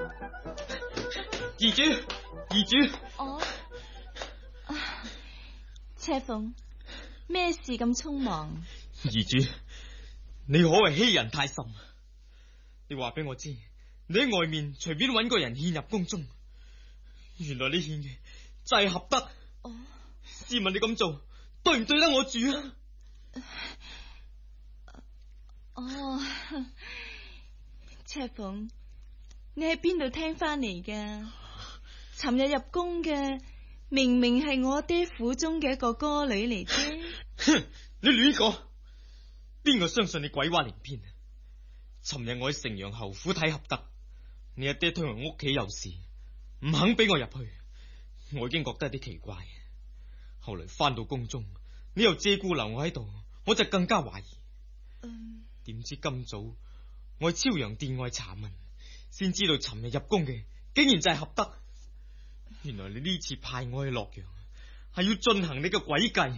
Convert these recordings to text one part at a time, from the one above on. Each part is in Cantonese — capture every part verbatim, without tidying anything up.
兒主，兒主。 哦，車鳳，咩事咁匆忙？ 兒主，你可謂欺人太甚。你話俾我知，你喺外面隨便揾個人獻入宮中，原來你獻嘅就係合德。 哦， 試問你咁做對唔對得我主啊？ 哦，赤鳳，你喺邊度聽翻嚟噶？尋日入宮嘅明明係我爹府中嘅一個歌女嚟啫。 哼，你亂講，邊個相信你鬼話連篇啊？尋日我喺城陽侯府睇合德，你阿爹推我屋企有事，唔肯俾我入去，我已經覺得有啲奇怪。後來翻到宮中，你又借故留我喺度，我就更加懷疑。 嗯， 點知今早我喺超陽殿外查問，先知道尋日入宮嘅竟然就係合德。原來你呢次派我去洛陽，係要進行你嘅詭計。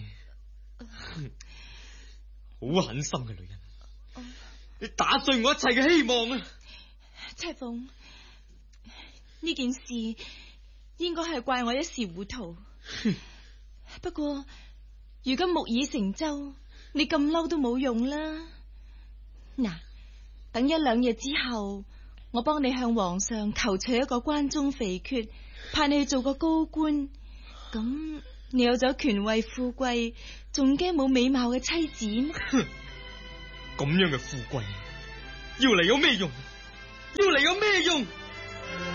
好狠心嘅女人， 嗯， 你打碎我一切嘅希望啊！ 赤鳳，呢件事應該係怪我一時糊塗。不過如今木已成舟，你咁嬲都冇用啦。嗱，等一兩日之後，我幫你向皇上求取一個關中肥缺，派你去做個高官。咁你有咗權位富貴，仲驚冇美貌嘅妻子咩？ 咁樣嘅富貴要嚟有咩用？要嚟有咩用？